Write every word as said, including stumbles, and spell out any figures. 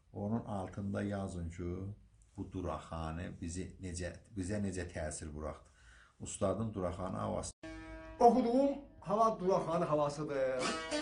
Onun altında yazın ki, bu duraxanə bizi necə, bizə necə təsir buraxdı. Ustadın duraxanə havası. Oxuduğum hava duraxanə havasıdır.